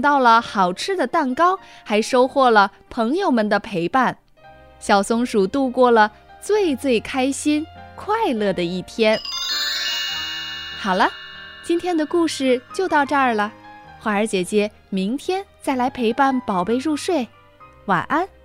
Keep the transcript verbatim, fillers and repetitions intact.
到了好吃的蛋糕，还收获了朋友们的陪伴。小松鼠度过了最最开心、快乐的一天。好了，今天的故事就到这儿了。花儿姐姐明天再来陪伴宝贝入睡，晚安。